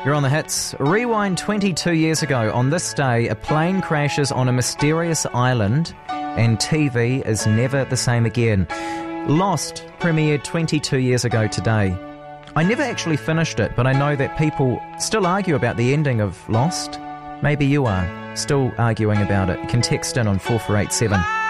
You're on the hits. Rewind 22 years ago. On this day, a plane crashes on a mysterious island and TV is never the same again. Lost premiered 22 years ago today. I never actually finished it, but I know that people still argue about the ending of Lost. Maybe you are still arguing about it. You can text in on 4487.